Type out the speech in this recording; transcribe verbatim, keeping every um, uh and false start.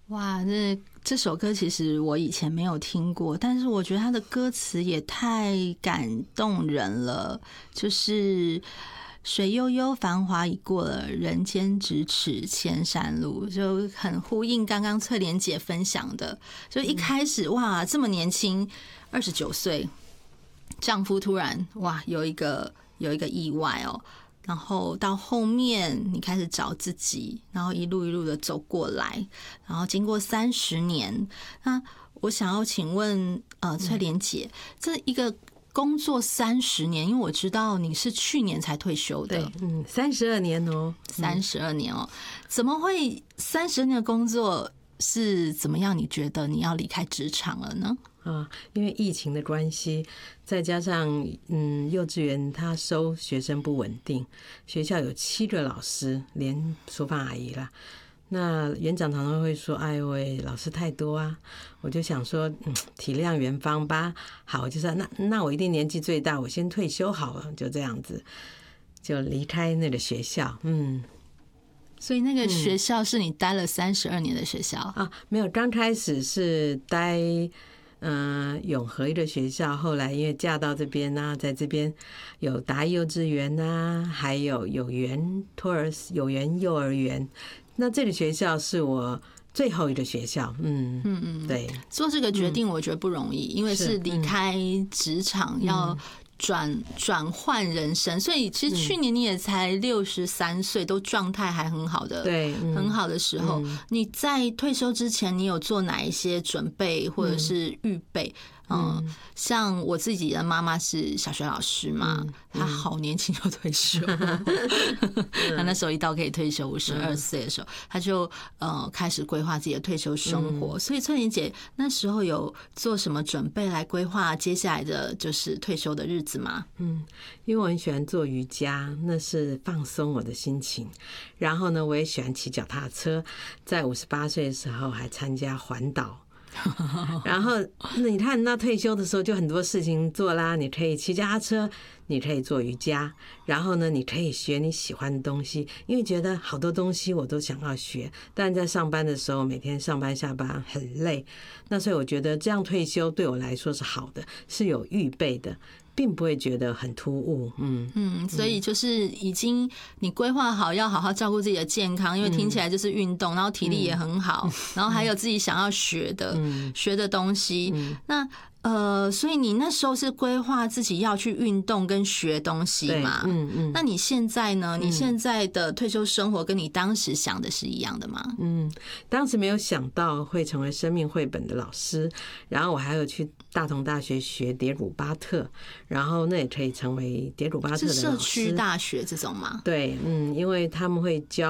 哇，这这首歌其实我以前没有听过，但是我觉得它的歌词也太感动人了，就是水悠悠繁华已过了，人间咫尺千山路，就很呼应刚刚翠莲姐分享的。就一开始哇，这么年轻，二十九岁，丈夫突然哇有一个有一个意外哦。然后到后面你开始找自己，然后一路一路的走过来，然后经过三十年，那我想要请问呃翠莲姐，这一个工作三十年，因为我知道你是去年才退休的， 对，嗯，三十二年哦， 三十二年哦，怎么会三十年的工作是怎么样？你觉得你要离开职场了呢？ 啊，因为疫情的关系，再加上嗯，幼稚园他收学生不稳定，学校有七个老师，连厨房阿姨啦。那园长常常会说：“哎呦喂，老师太多啊！”我就想说，嗯，体谅园方吧。好，我就说那那我一定年纪最大，我先退休好了，就这样子，就离开那个学校。嗯， 所以那个学校是你待了三十二年的学校、 嗯、啊？没有，刚开始是待。嗯、呃，永和一个学校，后来因为嫁到这边呢、啊，在这边有达幼稚园呐，还有有园托儿有园幼儿园。那这个学校是我最后一个学校，嗯嗯嗯，对。 做这个决定我觉得不容易，嗯、因为是离开职场要转转换人生，所以其实去年你也才六十三岁，都状态还很好的， 对， 很好的时候，你在退休之前，你有做哪一些准备或者是预备？嗯，像我自己的妈妈是小学老师嘛，嗯、她好年轻就退休，她那时候一到可以退休五十二岁的时候，她就呃开始规划自己的退休生活。嗯、所以翠莲姐那时候有做什么准备来规划接下来的就是退休的日子吗？ 嗯，因为我很喜欢做瑜伽，那是放松我的心情。然后呢，我也喜欢骑脚踏车，在五十八岁的时候还参加环岛。然后那你看，那退休的时候就很多事情做啦，你可以骑脚踏车，你可以做瑜伽，然后呢，你可以学你喜欢的东西，因为觉得好多东西我都想要学，但在上班的时候，每天上班下班很累，那所以我觉得这样退休对我来说是好的，是有预备的。并不会觉得很突兀，嗯嗯，所以就是已经你规划好要好好照顾自己的健康，因为听起来就是运动，然后体力也很好，然后还有自己想要学的学的东西，那。呃，所以你那时候是规划自己要去运动跟学东西嘛？嗯嗯。那你现在呢？你现在的退休生活跟你当时想的是一样的吗？ 嗯，当时没有想到会成为生命绘本的老师，然后我还有去大同大学学蝶鲁巴特，然后那也可以成为蝶鲁巴特的老师。 是社区大学这种吗？ 对，嗯，因为他们会教。